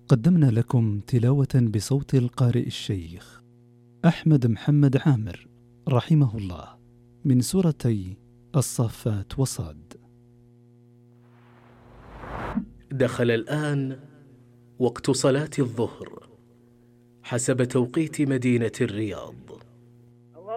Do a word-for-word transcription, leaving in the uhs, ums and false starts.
قدمنا لكم تلاوة بصوت القارئ الشيخ أحمد محمد عامر رحمه الله من سورتي الصافات وصاد. دخل الآن وقت صلاة الظهر حسب توقيت مدينة الرياض.